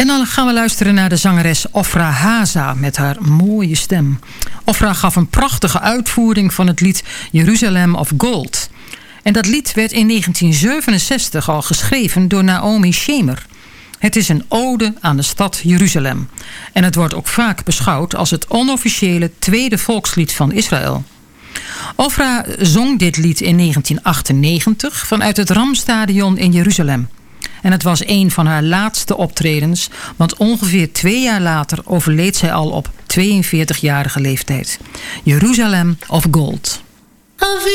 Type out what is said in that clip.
En dan gaan we luisteren naar de zangeres Ofra Haza met haar mooie stem. Ofra gaf een prachtige uitvoering van het lied Jerusalem of Gold. En dat lied werd in 1967 al geschreven door Naomi Shemer. Het is een ode aan de stad Jeruzalem. En het wordt ook vaak beschouwd als het onofficiële tweede volkslied van Israël. Ofra zong dit lied in 1998 vanuit het Ramstadion in Jeruzalem. En het was een van haar laatste optredens, want ongeveer 2 jaar later overleed zij al op 42-jarige leeftijd. Jerusalem of Gold.